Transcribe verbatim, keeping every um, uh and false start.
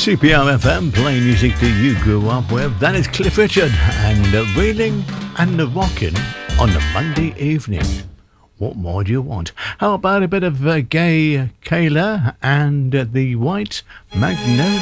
C P R F M, playing music that you grew up with. That is Cliff Richard and the Reeling and the Rockin' on the Monday evening. What more do you want? How about a bit of uh, Gay Kayla and uh, the White Magnolia?